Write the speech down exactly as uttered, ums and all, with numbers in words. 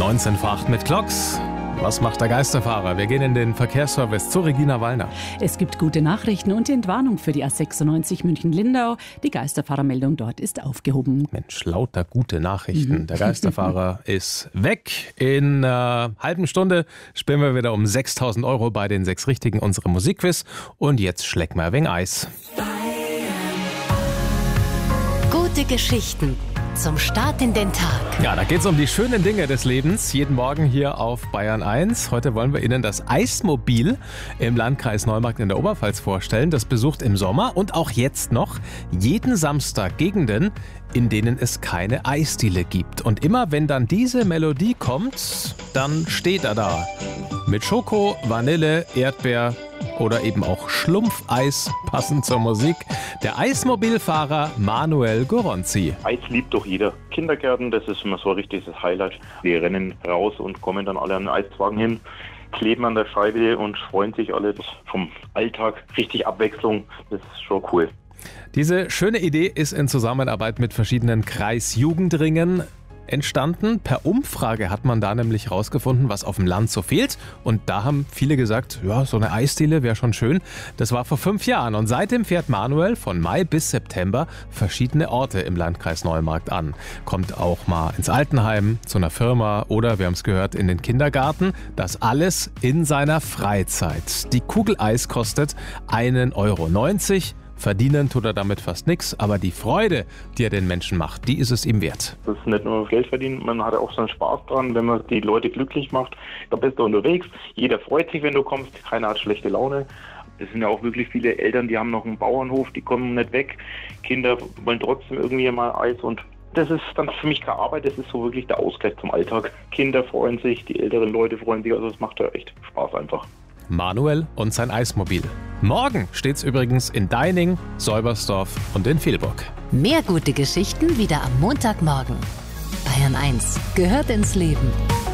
neunzehn vor acht mit Clocks. Was macht der Geisterfahrer? Wir gehen in den Verkehrsservice zu Regina Wallner. Es gibt gute Nachrichten und die Entwarnung für die A sechsundneunzig München-Lindau. Die Geisterfahrermeldung dort ist aufgehoben. Mensch, lauter gute Nachrichten. Mhm. Der Geisterfahrer ist weg. In einer halben Stunde spielen wir wieder um sechstausend Euro bei den sechs Richtigen unsere Musikquiz. Und jetzt schlecken wir ein wenig Eis. Gute Geschichten zum Start in den Tag. Ja, da geht es um die schönen Dinge des Lebens. Jeden Morgen hier auf Bayern eins. Heute wollen wir Ihnen das Eismobil im Landkreis Neumarkt in der Oberpfalz vorstellen. Das besucht im Sommer und auch jetzt noch jeden Samstag Gegenden, in denen es keine Eisdiele gibt. Und immer wenn dann diese Melodie kommt, dann steht er da. Mit Schoko, Vanille, Erdbeer oder eben auch Schlumpfeis, passend zur Musik. Der Eismobilfahrer Manuel Goronzi. Eis liebt doch jeder. Kindergärten, das ist immer so ein richtiges Highlight. Die rennen raus und kommen dann alle an den Eiswagen hin, kleben an der Scheibe und freuen sich alle. Das ist vom Alltag richtig Abwechslung. Das ist schon cool. Diese schöne Idee ist in Zusammenarbeit mit verschiedenen Kreisjugendringen entstanden. Per Umfrage hat man da nämlich rausgefunden, was auf dem Land so fehlt. Und da haben viele gesagt, ja, so eine Eisdiele wäre schon schön. Das war vor fünf Jahren. Und seitdem fährt Manuel von Mai bis September verschiedene Orte im Landkreis Neumarkt an. Kommt auch mal ins Altenheim, zu einer Firma oder, wir haben es gehört, in den Kindergarten. Das alles in seiner Freizeit. Die Kugel Eis kostet einen Euro neunzig. Verdienen tut er damit fast nichts, aber die Freude, die er den Menschen macht, die ist es ihm wert. Das ist nicht nur Geld verdienen, man hat auch so einen Spaß dran, wenn man die Leute glücklich macht. Da bist du unterwegs, jeder freut sich, wenn du kommst, keiner hat schlechte Laune. Es sind ja auch wirklich viele Eltern, die haben noch einen Bauernhof, die kommen nicht weg. Kinder wollen trotzdem irgendwie mal Eis und das ist dann für mich keine Arbeit, das ist so wirklich der Ausgleich zum Alltag. Kinder freuen sich, die älteren Leute freuen sich, also es macht ja echt Spaß einfach. Manuel und sein Eismobil. Morgen steht's übrigens in Deining, Säubersdorf und in Vilburg. Mehr gute Geschichten wieder am Montagmorgen. Bayern eins gehört ins Leben.